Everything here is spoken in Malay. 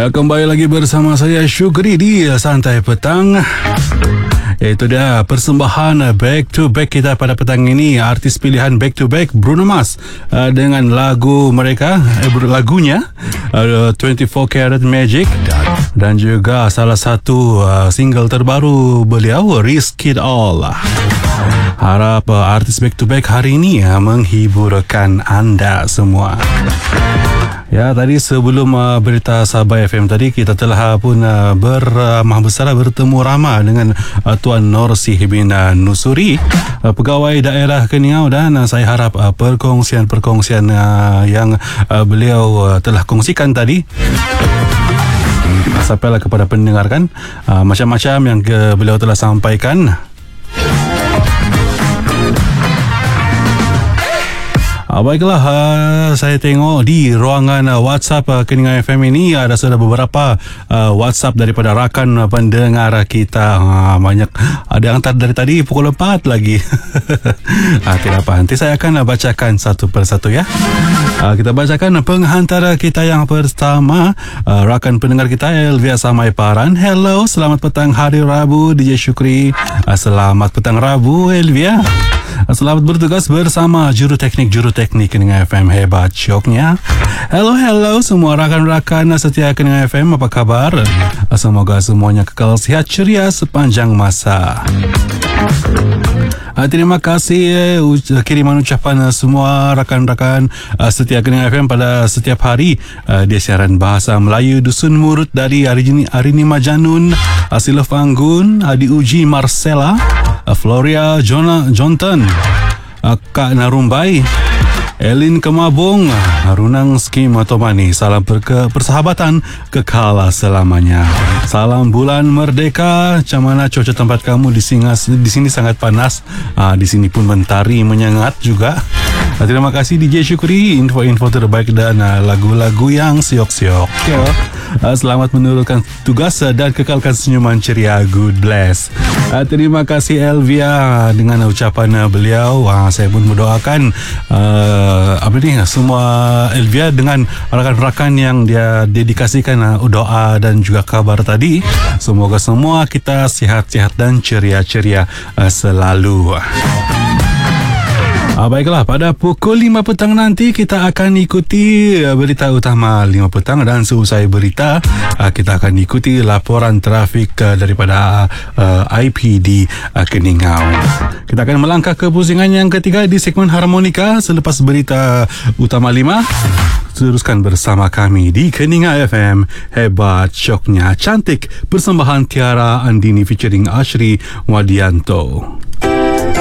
Ya, kembali lagi bersama saya Syukri di Santai Petang. Itu dia persembahan back to back kita pada petang ini. Artis pilihan back to back Bruno Mars dengan lagu mereka, lagunya 24 Karat Magic, dan juga salah satu single terbaru beliau, Risk It All. Harap artis back to back hari ini menghiburkan anda semua. Ya, tadi sebelum berita Sabah FM tadi, kita telah pun bersara bertemu ramah dengan Tuan Norsi bin Nusuri, pegawai daerah Keningau, dan saya harap perkongsian-perkongsian yang beliau telah kongsikan tadi sampailah kepada pendengar kan, macam-macam yang beliau telah sampaikan. Baiklah, saya tengok di ruangan WhatsApp Keningau FM ini sudah beberapa WhatsApp daripada rakan pendengar kita. Banyak, ada yang dari tadi pukul 4 lagi. Tidak apa, nanti saya akan bacakan satu persatu ya. Kita bacakan penghantar kita yang pertama, rakan pendengar kita Elvia Samaiparan. Hello, selamat petang hari Rabu DJ Syukri. Selamat petang Rabu Elvia. Selamat bertugas bersama juru teknik Keningau FM, hebat syoknya. Hello semua rakan-rakan setia Keningau FM, apa kabar? Semoga semuanya kekal sehat ceria sepanjang masa. Terima kasih kiriman ucapan semua rakan-rakan setia Keningau FM pada setiap hari di siaran bahasa Melayu Dusun Murut dari Arini Majanun, Silaf Anggun, Adi Uji Marcella, Floria Jonton, Kak Narumbai, Elin Kemabung, Runang Skim Otomani. Salam persahabatan kekal selamanya. Salam bulan merdeka. Macam mana cuaca tempat kamu di sini? Sangat panas. Di sini pun mentari menyengat juga. Terima kasih DJ Syukri, info-info terbaik dan lagu-lagu yang siok-siok. Selamat menurunkan tugas dan kekalkan senyuman ceria. Good bless. Terima kasih Elvia dengan ucapan beliau. Saya pun mendoakan semua Elvia dengan rakan-rakan yang dia dedikasikan doa dan juga kabar tadi. Semoga semua kita sihat-sihat dan ceria-ceria selalu. Baiklah, pada pukul 5 petang nanti kita akan ikuti berita utama 5 petang, dan seusai berita kita akan ikuti laporan trafik daripada IPD Keningau. Kita akan melangkah ke pusingan yang ketiga di segmen Harmonika selepas berita utama 5. Teruskan bersama kami di Keningau FM, hebat syoknya cantik, persembahan Tiara Andini featuring Ashri Wadianto.